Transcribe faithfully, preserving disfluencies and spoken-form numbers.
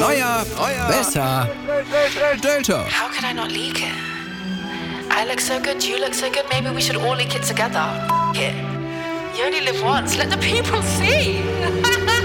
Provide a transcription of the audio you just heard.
Neuer, Neuer, besser, Delta. How could I not leak it? I look so good, you look so good, maybe we should all leak it together. F- it. You only live once, let the people see.